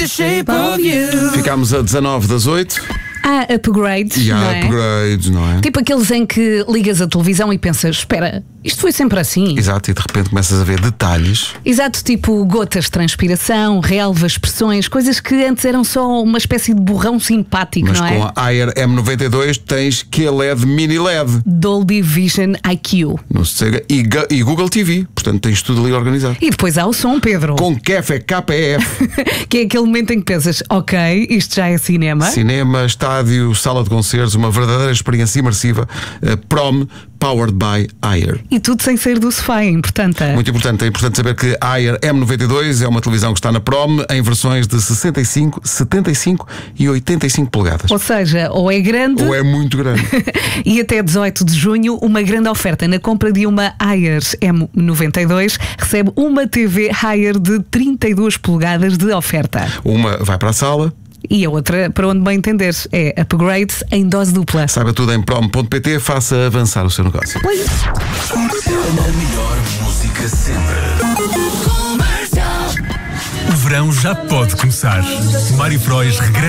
Ficámos a 19 das 8. Há upgrades, E não há é? upgrades, não é? Tipo aqueles em que ligas a televisão e pensas, espera, isto foi sempre assim? Exato, e de repente começas a ver detalhes. Exato, tipo gotas de transpiração, relvas, expressões, coisas que antes eram só uma espécie de borrão simpático, Mas não com é? a Ayer M92 tens QLED Mini LED Dolby Vision IQ. no Sega e Google TV. Portanto, tens tudo ali organizado. E depois há o som, Pedro. Com KEF, KPF, Que é aquele momento em que pensas, ok, isto já é cinema. cinema, estádio, sala de concertos, uma verdadeira experiência imersiva. Prom, powered by Ayer. E tudo sem sair do sofá, é importante. Muito importante, é importante saber que a Ayer M92 é uma televisão que está na Prom em versões de 65, 75 e 85 polegadas. Ou seja, ou é grande Ou é muito grande. e até 18 de junho uma grande oferta. Na compra de uma Ayer M92 recebe uma TV Ayer de 32 polegadas de oferta. Uma vai para a sala. E a outra, para onde bem entender, é upgrade em dose dupla. Saiba tudo em prom.pt, faça avançar o seu negócio. A melhor música sempre. O verão já pode começar. Mário Frois regressa.